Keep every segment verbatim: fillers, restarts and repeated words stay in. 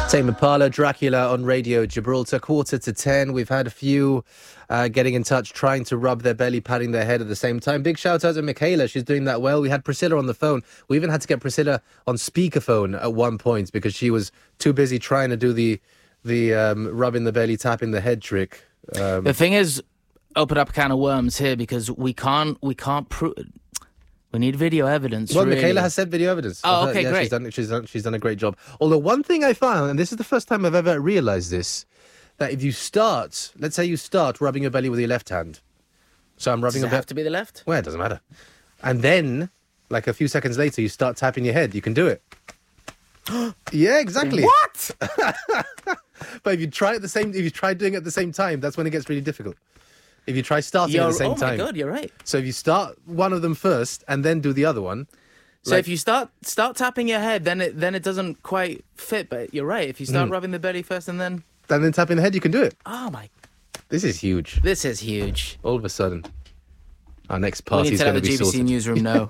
Tame Impala, Dracula on Radio Gibraltar, quarter to ten. We've had a few uh, getting in touch, trying to rub their belly, patting their head at the same time. Big shout out to Michaela. She's doing that well. We had Priscilla on the phone. We even had to get Priscilla on speakerphone at one point because she was too busy trying to do the the um, rubbing the belly, tapping the head trick. Um, the thing is, open up a can of worms here because we can't we can't prove. We need video evidence. Well, really. Michaela has sent video evidence. Oh, okay, yeah, great. She's done, she's, done, she's done a great job. Although one thing I found, and this is the first time I've ever realised this, that if you start, let's say you start rubbing your belly with your left hand. So I'm rubbing Does it your belly. have to be the left? Well, it doesn't matter. And then, like a few seconds later, you start tapping your head. You can do it. Yeah, exactly. What? But if you try it the same, if you try doing it at the same time, that's when it gets really difficult. If you try starting You're, at the same oh time. my God, you're right. So if you start one of them first and then do the other one. So like, if you start start tapping your head, then it then it doesn't quite fit. But you're right. If you start Mm. rubbing the belly first and then and then tapping the head, you can do it. oh my, This is huge. this is huge. All of a sudden, our next We party need is to let going the to be G B C sorted. newsroom know.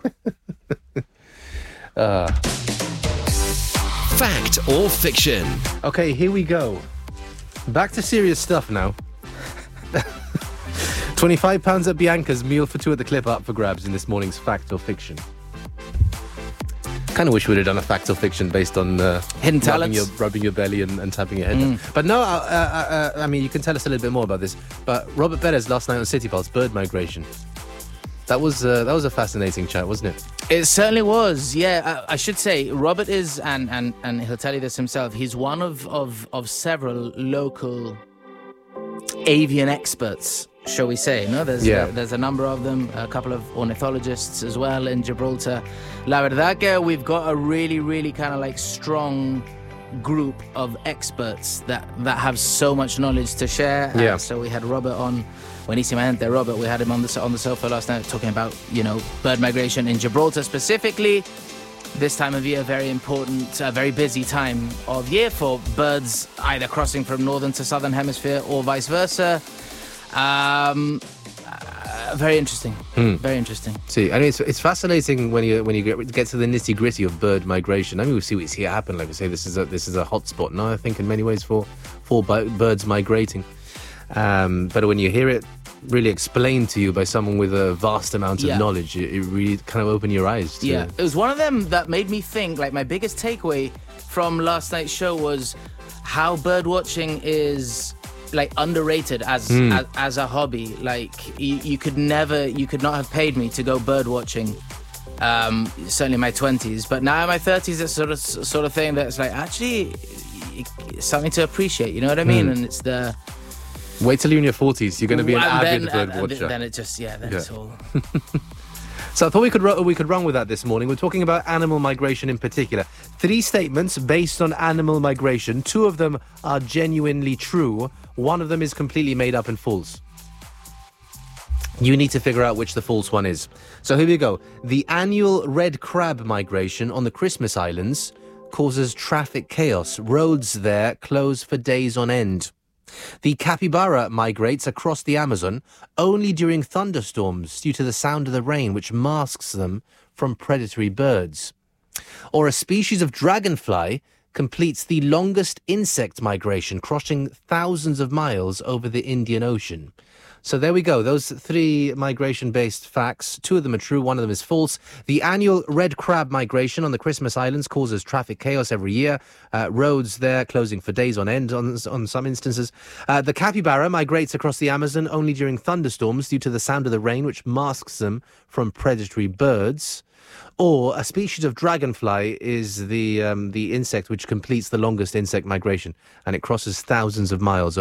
Uh, Fact or fiction? okay, here we go. Back to serious stuff now. twenty-five pounds at Bianca's, meal for two at the Clip up for grabs in this morning's Fact or Fiction. Kind of wish we'd have done a fact or fiction based on uh, Hidden rubbing talents. your, rubbing your belly and, and tapping your head. Mm. down. But no, uh, uh, uh, I mean, you can tell us a little bit more about this. But Robert Perez last night on City Pulse, bird migration. That was uh, that was a fascinating chat, wasn't it? It certainly was. Yeah, I, I should say Robert is, and, and, and he'll tell you this himself. He's one of, of, of several local avian experts, shall we say? No, there's Yeah. uh, there's a number of them. A couple of ornithologists as well in Gibraltar. La verdad que we've got a really, really kind of like strong group of experts that that have so much knowledge to share. Yeah. Uh, so we had Robert on. Buenísima gente, Robert. We had him on the on the sofa last night talking about, you know, bird migration in Gibraltar specifically. This time of year, very important, uh, very busy time of year for birds either crossing from northern to southern hemisphere or vice versa. Um, uh, very interesting. Hmm. Very interesting. See, I mean, it's, it's fascinating when you when you get, get to the nitty gritty of bird migration. I mean, we see we see it happen. Like we say, this is a this is a hot spot now. I think in many ways for for bi- birds migrating. Um, but when you hear it really explained to you by someone with a vast amount of Yeah. knowledge, it, it really kind of opened your eyes to Yeah, it was one of them that made me think, like, my biggest takeaway from last night's show was how bird watching is, like, underrated as Mm. as, as a hobby. Like, you, you could never, you could not have paid me to go bird watching, um, certainly in my twenties. But now in my thirties, it's sort of sort of thing that's, like, actually it's something to appreciate, you know what I mean? Mm. And it's the... Wait till you're in your forties. You're going to be an and avid then, bird and- watcher. Then it just, yeah, then Yeah. it's all... So I thought we could ru- we could run with that this morning. We're talking about animal migration in particular. Three statements based on animal migration. Two of them are genuinely true. One of them is completely made up and false. You need to figure out which the false one is. So here we go. The annual red crab migration on the Christmas Islands causes traffic chaos. Roads there close for days on end. The capybara migrates across the Amazon only during thunderstorms due to the sound of the rain, which masks them from predatory birds. Or a species of dragonfly completes the longest insect migration, crossing thousands of miles over the Indian Ocean. So there we go. Those three migration-based facts. Two of them are true. One of them is false. The annual red crab migration on the Christmas Islands causes traffic chaos every year. Uh, roads there closing for days on end on, on some instances. Uh, the capybara migrates across the Amazon only during thunderstorms due to the sound of the rain, which masks them from predatory birds. Or a species of dragonfly is the um, the insect which completes the longest insect migration, and it crosses thousands of miles